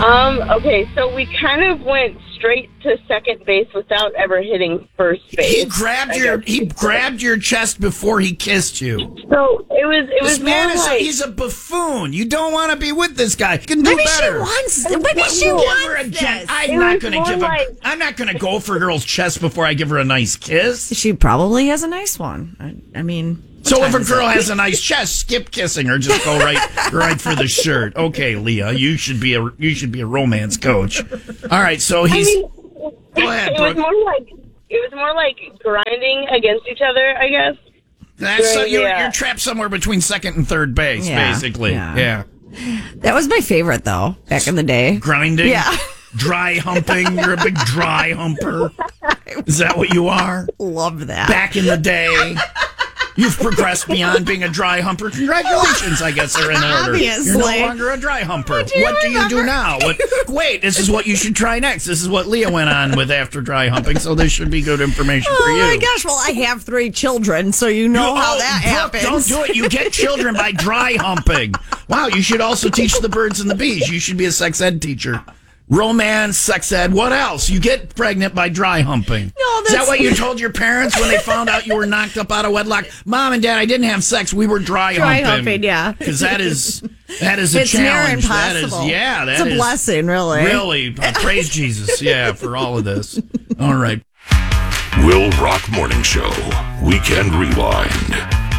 Okay, so we kind of went straight to second base without ever hitting first base. He grabbed your chest before he kissed you. So it was This man more is like, he's a buffoon. You don't want to be with this guy. You can do better. Maybe she wants this. I'm not going to go for a girl's chest before I give her a nice kiss. She probably has a nice one. I mean, so if a girl has a nice chest, skip kissing her. Just go right for the shirt. Okay, Leah, you should be a romance coach. All right, so he's. Go ahead, Brooke. It was more like grinding against each other, I guess. You're trapped somewhere between second and third base, basically. Yeah. That was my favorite, though, back in the day. Grinding? Yeah. Dry humping? You're a big dry humper? Is that what you are? Love that. Back in the day. You've progressed beyond being a dry humper. Congratulations, I guess, are in order. Obviously. You're no longer a dry humper. What do you do now? Wait, this is what you should try next. This is what Leah went on with after dry humping, so this should be good information for you. Oh, my gosh. Well, I have 3 children, so you know how that happens. Don't do it. You get children by dry humping. Wow, you should also teach the birds and the bees. You should be a sex ed teacher. Romance, sex ed, what else? You get pregnant by dry humping. No, is that what you told your parents when they found out you were knocked up out of wedlock? Mom and Dad, I didn't have sex. We were dry humping. Yeah. Because that is a it's challenge. Near impossible. It's a blessing, really. Really. Praise Jesus, for all of this. All right. Will Rock Morning Show. Weekend Rewind.